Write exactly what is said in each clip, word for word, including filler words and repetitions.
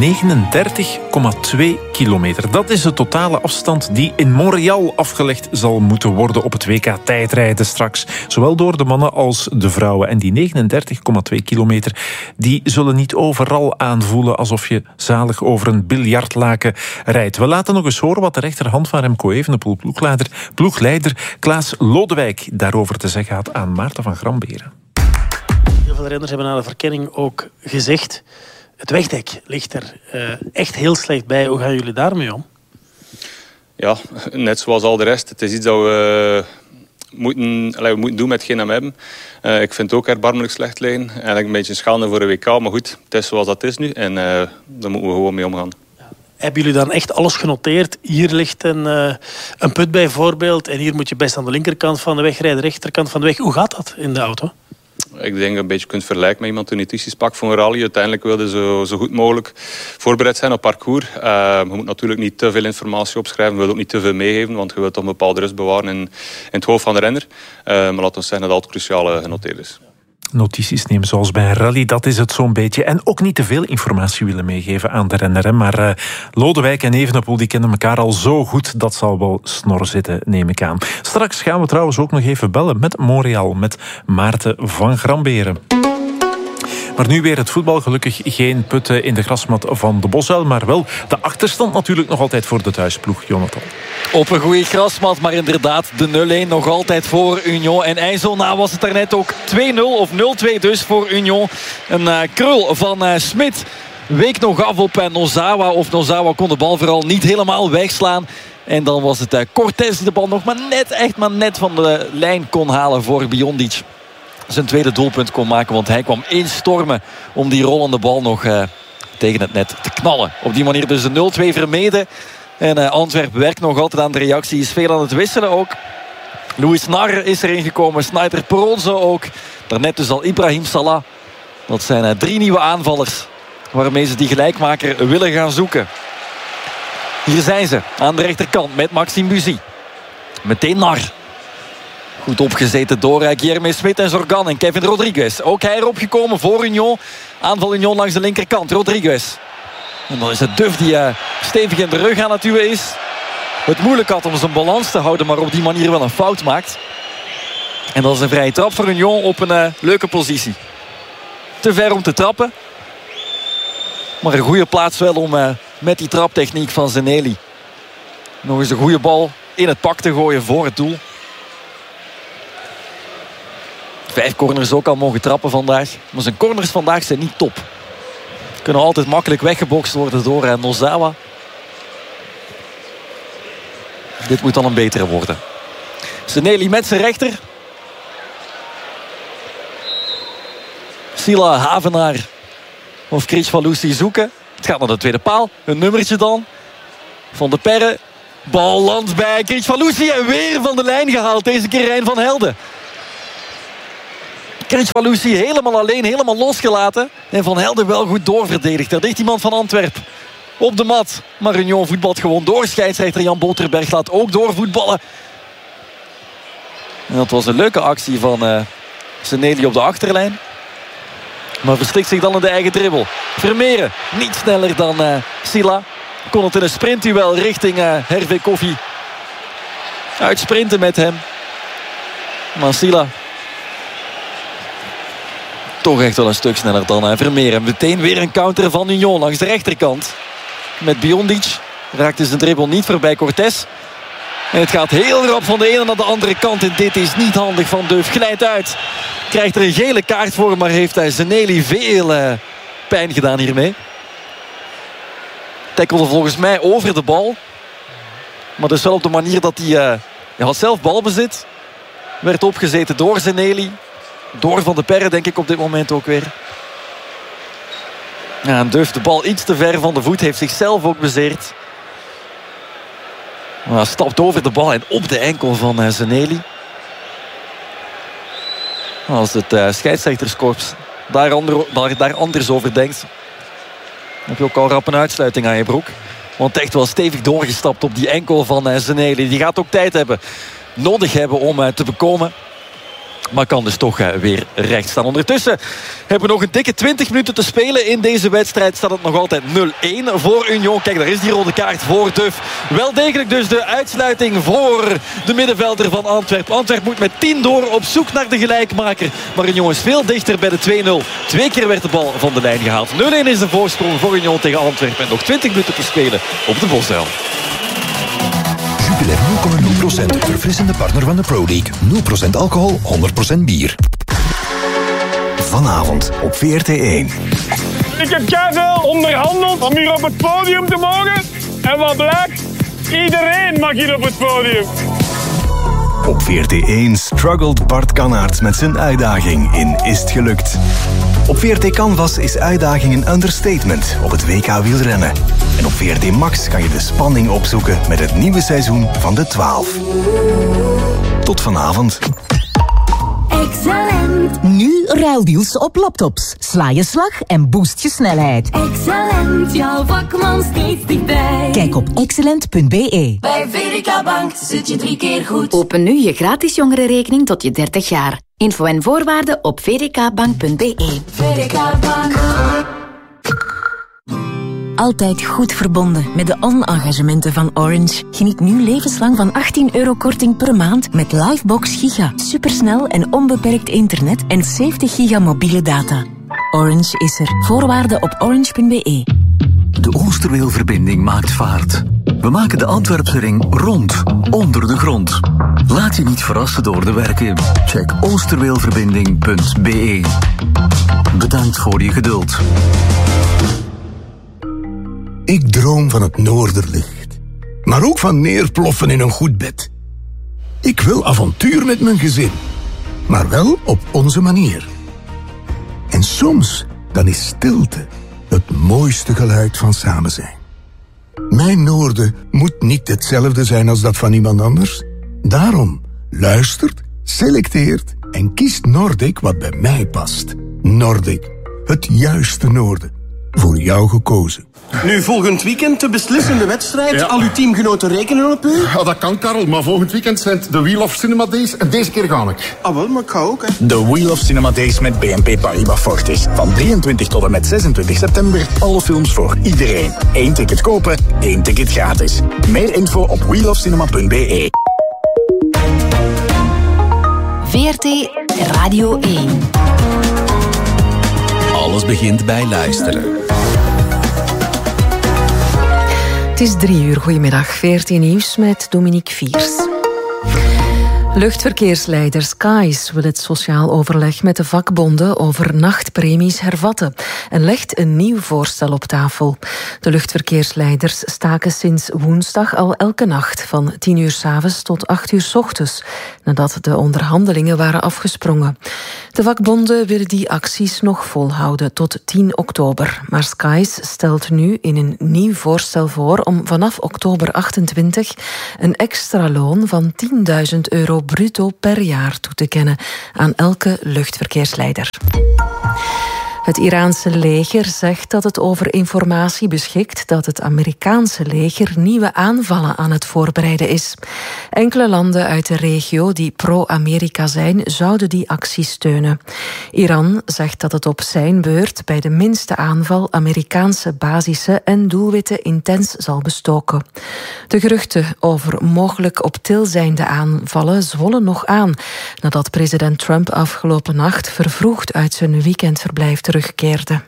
negenendertig komma twee kilometer. Dat is de totale afstand die in Montreal afgelegd zal moeten worden op het W K tijdrijden straks. Zowel door de mannen als de vrouwen. En die negenendertig komma twee kilometer, die zullen niet overal aanvoelen alsof je zalig over een biljartlaken rijdt. We laten nog eens horen wat de rechterhand van Remco Evenepoel, ploegleider, ploegleider Klaas Lodewijk, daarover te zeggen had aan Maarten van Gramberen. Heel veel renners hebben na de verkenning ook gezegd: het wegdek ligt er uh, echt heel slecht bij. Hoe gaan jullie daarmee om? Ja, net zoals al de rest. Het is iets dat we moeten, allez, we moeten doen met hetgeen we hebben. Uh, ik vind het ook erbarmelijk slecht liggen. Eigenlijk een beetje een schande voor een W K. Maar goed, het is zoals dat is nu. En uh, daar moeten we gewoon mee omgaan. Ja. Hebben jullie dan echt alles genoteerd? Hier ligt een, uh, een put bijvoorbeeld. En hier moet je best aan de linkerkant van de weg rijden, de rechterkant van de weg. Hoe gaat dat in de auto? Ik denk dat je een beetje kunt vergelijken met iemand die nutrities pakt voor een rally. Uiteindelijk wilde zo, zo goed mogelijk voorbereid zijn op parcours. Uh, je moet natuurlijk niet te veel informatie opschrijven. Je wilt ook niet te veel meegeven, want je wilt toch een bepaalde rust bewaren in, in het hoofd van de renner. Uh, maar laten we zeggen dat het cruciaal genoteerd is. Notities nemen zoals bij een rally, dat is het zo'n beetje. En ook niet te veel informatie willen meegeven aan de renner. Hè. Maar uh, Lodewijk en Evenepoel die kennen elkaar al zo goed, dat zal wel snor zitten, neem ik aan. Straks gaan we trouwens ook nog even bellen met Montreal, met Maarten van Gramberen. Maar nu weer het voetbal. Gelukkig geen putten in de grasmat van de Bosuil, maar wel de achterstand natuurlijk nog altijd voor de thuisploeg, Jonathan. Op een goede grasmat, maar inderdaad de nul-een nog altijd voor Union. En IJssel, nou was het daarnet ook twee nul of nul-twee dus voor Union. Een uh, krul van uh, Smit week nog af op uh, Nozawa. Of Nozawa kon de bal vooral niet helemaal wegslaan. En dan was het uh, Cortés die de bal nog maar net, echt maar net van de lijn kon halen voor Biondic. Zijn tweede doelpunt kon maken, want hij kwam instormen om die rollende bal nog uh, tegen het net te knallen. Op die manier dus de nul-twee vermeden. En uh, Antwerpen werkt nog altijd aan de reactie. Is veel aan het wisselen ook. Louis Nar is erin gekomen. Sniper Peronzo ook. Daarnet dus al Ibrahim Salah. Dat zijn uh, drie nieuwe aanvallers waarmee ze die gelijkmaker willen gaan zoeken. Hier zijn ze aan de rechterkant met Maxime Buzy. Meteen Nar. Goed opgezeten door uh, Guilherme Smit en Zorgan en Kevin Rodriguez. Ook hij erop gekomen voor Union. Aanval Union langs de linkerkant. Rodriguez. En dan is het Duff die uh, stevig in de rug aan het duwen is. Het moeilijk had om zijn balans te houden, maar op die manier wel een fout maakt. En dat is een vrije trap voor Union op een uh, leuke positie. Te ver om te trappen. Maar een goede plaats wel om uh, met die traptechniek van Zeneli nog eens een goede bal in het pak te gooien voor het doel. Vijf corners ook al mogen trappen vandaag. Maar zijn corners vandaag zijn niet top. Kunnen altijd makkelijk weggebokst worden door uh, Nozawa. Dit moet dan een betere worden. Zeneli met zijn rechter. Sila, Havenaar of Kricvalusi zoeken. Het gaat naar de tweede paal. Een nummertje dan. Van de Perre. Bal landt bij Kricvalusi en weer van de lijn gehaald. Deze keer Rijn van Helden. Kricvalusi helemaal alleen, helemaal losgelaten. En Van Helden wel goed doorverdedigd. Daar ligt iemand van Antwerpen op de mat. Maar Union voetbalt gewoon door. Scheidsrechter Jan Boterberg laat ook doorvoetballen. En dat was een leuke actie van uh, Zeneli op de achterlijn. Maar verslikt zich dan in de eigen dribbel. Vermeeren, niet sneller dan uh, Sila. Kon het in een sprintduel richting uh, Hervé Koffie uitsprinten met hem. Maar Sila toch echt wel een stuk sneller dan uh, Vermeeren. Meteen weer een counter van Union langs de rechterkant. Met Biondic. Raakte zijn dribbel niet voorbij Cortés. En het gaat heel rap van de ene naar de andere kant. En dit is niet handig van Duff. Glijdt uit. Krijgt er een gele kaart voor. Maar heeft hij Zeneli veel uh, pijn gedaan hiermee. Tackelde volgens mij over de bal. Maar dus wel op de manier dat hij... Uh, hij had zelf balbezit. Werd opgezeten door Zeneli. Door Van de Perre denk ik op dit moment ook weer. Ja, en Duff de bal iets te ver van de voet. Heeft zichzelf ook bezeerd. Maar stapt over de bal en op de enkel van uh, Zeneli. Als het uh, scheidsrechterskorps daar, ander, daar, daar anders over denkt, heb je ook al rap een uitsluiting aan je broek. Want echt wel stevig doorgestapt op die enkel van uh, Zeneli. Die gaat ook tijd hebben, nodig hebben om uh, te bekomen. maar kan dus toch uh, weer recht staan. Ondertussen hebben we nog een dikke twintig minuten te spelen in deze wedstrijd. Staat het nog altijd nul-één voor Union. Kijk, daar is die rode kaart voor Duff. Wel degelijk dus de uitsluiting voor de middenvelder van Antwerpen. Antwerpen moet met tien door op zoek naar de gelijkmaker. Maar Union is veel dichter bij de twee nul. Twee keer werd de bal van de lijn gehaald. nul-één is de voorsprong voor Union tegen Antwerpen. En nog twintig minuten te spelen op de Bosduil. Jupiler nul komma nul procent. Verfrissende partner van de Pro League. nul procent alcohol, honderd procent bier. Vanavond op V R T één. Ik heb keiveel onderhandeld om hier op het podium te mogen. En wat blijkt? Iedereen mag hier op het podium. Op V R T één struggelt Bart Kannaerts met zijn uitdaging in Is het gelukt? Op V R T Canvas is uitdaging een understatement op het W K wielrennen. En op V R T Max kan je de spanning opzoeken met het nieuwe seizoen van de twaalf. Tot vanavond. Excellent. Nu ruildeals op laptops. Sla je slag en boost je snelheid. Excellent, jouw vakman steeds dichtbij. Kijk op excellent punt b e. Bij V D K Bank zit je drie keer goed. Open nu je gratis jongerenrekening tot je dertig jaar. Info en voorwaarden op v d k bank punt b e. V D K Bank. Altijd goed verbonden met de on-engagementen van Orange. Geniet nu levenslang van achttien euro korting per maand met Livebox Giga. Supersnel en onbeperkt internet en zeventig giga mobiele data. Orange is er. Voorwaarden op orange punt b e. De Oosterweelverbinding maakt vaart. We maken de Antwerpse ring rond, onder de grond. Laat je niet verrassen door de werken. Check oosterweelverbinding punt b e. Bedankt voor je geduld. Ik droom van het noorderlicht, maar ook van neerploffen in een goed bed. Ik wil avontuur met mijn gezin, maar wel op onze manier. En soms, dan is stilte het mooiste geluid van samen zijn. Mijn noorden moet niet hetzelfde zijn als dat van iemand anders. Daarom luistert, selecteert en kiest Nordic wat bij mij past. Nordic, het juiste noorden. Voor jou gekozen. Nu, volgend weekend de beslissende wedstrijd. Ja. Al uw teamgenoten rekenen op u? Ja, dat kan, Karel. Maar volgend weekend zijn het de Wheel of Cinema Days. En deze keer ga ik. Ah, wel, maar ik ga ook, hè. De Wheel of Cinema Days met B N P Paribas Fortis. Van drieëntwintig tot en met zesentwintig september. Alle films voor iedereen. Eén ticket kopen, één ticket gratis. Meer info op wheel of cinema punt b e. V R T Radio één. Alles begint bij luisteren. Het is drie uur. Goedemiddag. V R T Nieuws met Dominique Viers. Luchtverkeersleider Skies wil het sociaal overleg met de vakbonden over nachtpremies hervatten en legt een nieuw voorstel op tafel. De luchtverkeersleiders staken sinds woensdag al elke nacht van tien uur 's avonds tot acht uur 's ochtends, nadat de onderhandelingen waren afgesprongen. De vakbonden willen die acties nog volhouden tot tien oktober, maar Skies stelt nu in een nieuw voorstel voor om vanaf oktober achtentwintig een extra loon van tienduizend euro bruto per jaar toe te kennen aan elke luchtverkeersleider. Het Iraanse leger zegt dat het over informatie beschikt dat het Amerikaanse leger nieuwe aanvallen aan het voorbereiden is. Enkele landen uit de regio die pro-Amerika zijn, zouden die actie steunen. Iran zegt dat het op zijn beurt bij de minste aanval Amerikaanse basissen en doelwitten intens zal bestoken. De geruchten over mogelijk op til zijnde aanvallen zwollen nog aan, nadat president Trump afgelopen nacht vervroegd uit zijn weekendverblijf terugkeerde.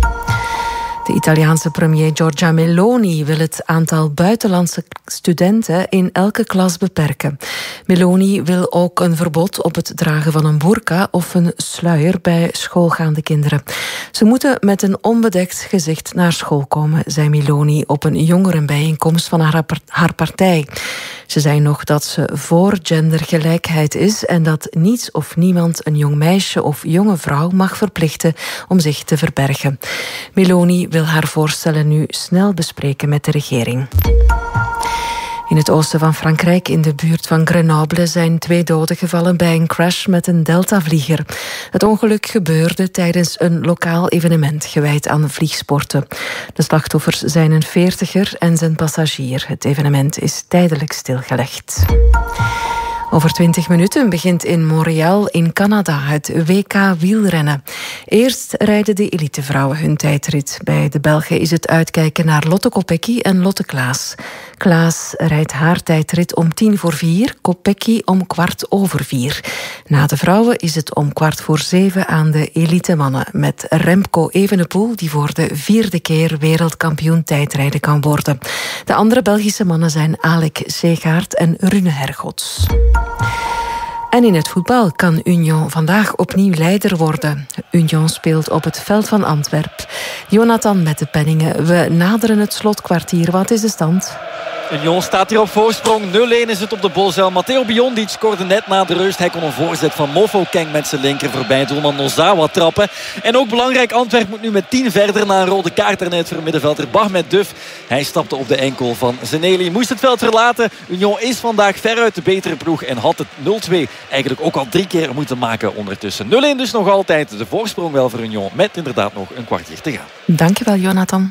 De Italiaanse premier Giorgia Meloni wil het aantal buitenlandse studenten in elke klas beperken. Meloni wil ook een verbod op het dragen van een burka of een sluier bij schoolgaande kinderen. Ze moeten met een onbedekt gezicht naar school komen, zei Meloni op een jongerenbijeenkomst van haar, haar partij. Ze zei nog dat ze voor gendergelijkheid is en dat niets of niemand een jong meisje of jonge vrouw mag verplichten om zich te verbergen. Meloni wil haar voorstellen nu snel bespreken met de regering. In het oosten van Frankrijk, in de buurt van Grenoble, zijn twee doden gevallen bij een crash met een Delta-vlieger. Het ongeluk gebeurde tijdens een lokaal evenement gewijd aan vliegsporten. De slachtoffers zijn een veertiger en zijn passagier. Het evenement is tijdelijk stilgelegd. Over twintig minuten begint in Montreal in Canada het W K wielrennen. Eerst rijden de elitevrouwen hun tijdrit. Bij de Belgen is het uitkijken naar Lotte Kopecky en Lotte Klaas. Klaas rijdt haar tijdrit om tien voor vier, Kopecky om kwart over vier. Na de vrouwen is het om kwart voor zeven aan de elitemannen met Remco Evenepoel, die voor de vierde keer wereldkampioen tijdrijden kan worden. De andere Belgische mannen zijn Alec Segaert en Rune Hergots. En in het voetbal kan Union vandaag opnieuw leider worden. Union speelt op het veld van Antwerpen. Jonathan met de penningen. We naderen het slotkwartier. Wat is de stand? Union staat hier op voorsprong. nul-een is het op de Bosuil. Matteo Biondi scoorde net na de rust. Hij kon een voorzet van Mofo Keng met zijn linker voorbij doelman Nozawa trappen. En ook belangrijk, Antwerpen moet nu met tien verder na een rode kaart er net voor middenvelder Bahmet Duf. Hij stapte op de enkel van Zeneli. Moest het veld verlaten. Union is vandaag veruit de betere ploeg en had het nul-twee eigenlijk ook al drie keer moeten maken ondertussen. nul-een dus nog altijd. De voorsprong wel voor Union met inderdaad nog een kwartier te gaan. Dankjewel, Jonathan.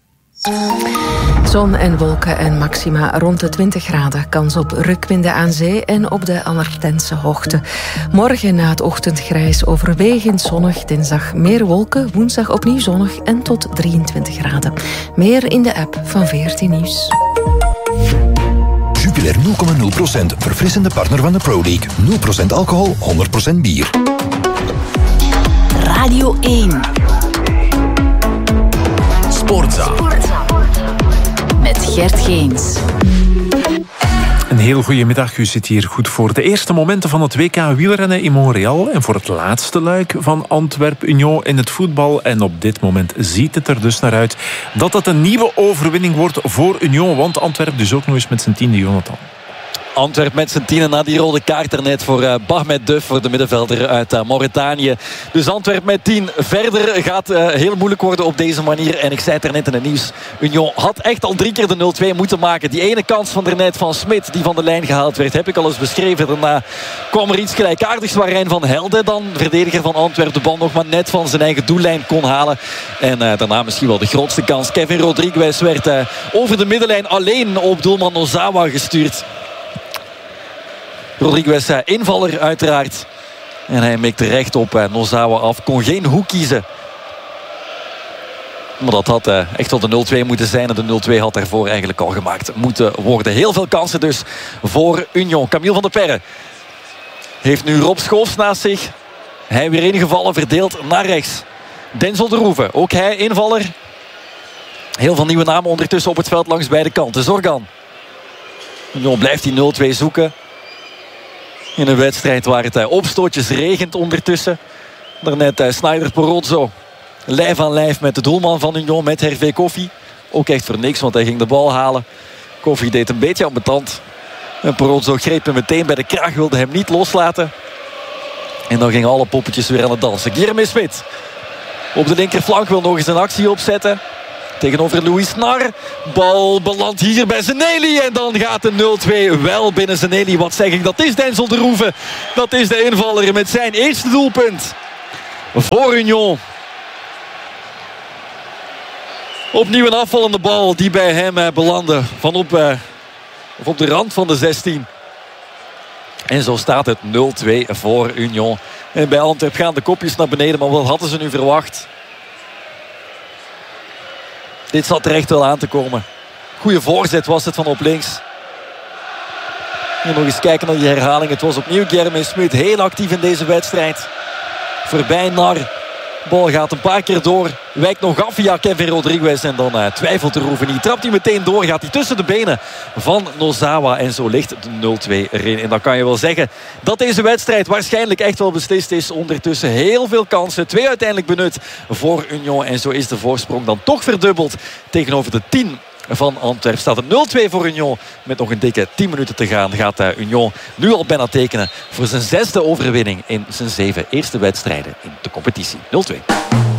Zon en wolken en maxima rond de twintig graden. Kans op rukwinden aan zee en op de Allerdense hoogte. Morgen na het ochtendgrijs overwegend zonnig. Dinsdag meer wolken, woensdag opnieuw zonnig en tot drieëntwintig graden. Meer in de app van V R T Nieuws. Jupiler nul komma nul procent, verfrissende partner van de Pro League. nul procent alcohol, honderd procent bier. Radio één. Sportza. Met Gert Geens. Een heel goede middag. U zit hier goed voor de eerste momenten van het W K wielrennen in Montreal en voor het laatste luik van Antwerp-Union in het voetbal. En op dit moment ziet het er dus naar uit dat het een nieuwe overwinning wordt voor Union, want Antwerp dus ook nog eens met zijn tiende, Jonathan. Antwerp met zijn tienen na die rode kaart er net voor uh, Bahmet Duf, voor de middenvelder uit uh, Mauritanië. Dus Antwerp met tien verder gaat uh, heel moeilijk worden op deze manier. En ik zei het er net in het nieuws. Union had echt al drie keer de nul-twee moeten maken. Die ene kans van daarnet van Smit die van de lijn gehaald werd, heb ik al eens beschreven. Daarna kwam er iets gelijkaardigs waar Rijn van Helden, dan verdediger van Antwerp, de bal nog maar net van zijn eigen doellijn kon halen. En uh, daarna misschien wel de grootste kans. Kevin Rodriguez werd uh, over de middenlijn alleen op doelman Nozawa gestuurd. Rodriguez uh, invaller uiteraard. En hij mikte recht op uh, Nozawa af. Kon geen hoek kiezen. Maar dat had uh, echt wel de nul-twee moeten zijn. En de nul-twee had daarvoor eigenlijk al gemaakt moeten worden. Heel veel kansen dus voor Union. Camille van der Perre heeft nu Rob Schoofs naast zich. Hij weer ingevallen, verdeeld naar rechts. Denzel de Roeve, ook hij invaller. Heel veel nieuwe namen ondertussen op het veld langs beide kanten. Zorgan. Union blijft die nul-twee zoeken. In een wedstrijd waar het uh, opstootjes regent ondertussen. Daarnet uh, Snyder Porozzo. Lijf aan lijf met de doelman van Union, met Hervé Koffie. Ook echt voor niks, want hij ging de bal halen. Koffie deed een beetje ambetant. En Porozzo greep hem meteen bij de kraag, wilde hem niet loslaten. En dan gingen alle poppetjes weer aan het dansen. Guilherme Smit op de linkerflank wil nog eens een actie opzetten. Tegenover Louis Nar. Bal belandt hier bij Zeneli. En dan gaat de nul-twee wel binnen Zeneli. Wat zeg ik, dat is Denzel de Roeve. Dat is de invaller met zijn eerste doelpunt voor Union. Opnieuw een afvallende bal die bij hem eh, belandde. Van op, eh, of op de rand van de zestien. En zo staat het nul-twee voor Union. En bij Antwerp gaan de kopjes naar beneden. Maar wat hadden ze nu verwacht? Dit zat er echt wel aan te komen. Goeie voorzet was het van op links. En nog eens kijken naar die herhaling. Het was opnieuw Guilherme Smit. Heel actief in deze wedstrijd. Voorbij Nar. De bal gaat een paar keer door. Wijkt nog af via Kevin Rodriguez. En dan uh, twijfelt de Roeven niet. Trapt hij meteen door. Gaat hij tussen de benen van Nozawa. En zo ligt de nul-twee erin. En dan kan je wel zeggen dat deze wedstrijd waarschijnlijk echt wel beslist is. Ondertussen heel veel kansen. Twee uiteindelijk benut voor Union. En zo is de voorsprong dan toch verdubbeld. Tegenover de tien van Antwerp staat het nul-twee voor Union. Met nog een dikke tien minuten te gaan gaat uh, Union nu al bijna tekenen voor zijn zesde overwinning in zijn zeven eerste wedstrijden in de competitie. nul-twee.